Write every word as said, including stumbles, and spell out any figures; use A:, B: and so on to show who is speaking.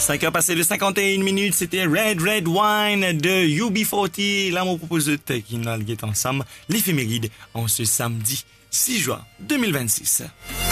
A: cinq heures passées de cinquante et une minutes, c'était Red Red Wine de U B quarante. Là, on propose de qui nous ensemble l'éphéméride en ce samedi six juin deux mille vingt-six.